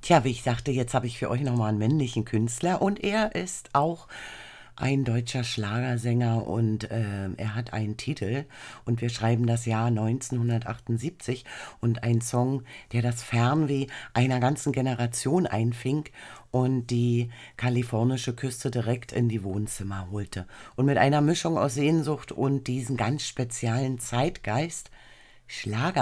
Tja, wie ich sagte, jetzt habe ich für euch nochmal einen männlichen Künstler und er ist auch ein deutscher Schlagersänger und er hat einen Titel und wir schreiben das Jahr 1978 und ein Song, der das Fernweh einer ganzen Generation einfing und die kalifornische Küste direkt in die Wohnzimmer holte. Und mit einer Mischung aus Sehnsucht und diesen ganz speziellen Zeitgeist Schlager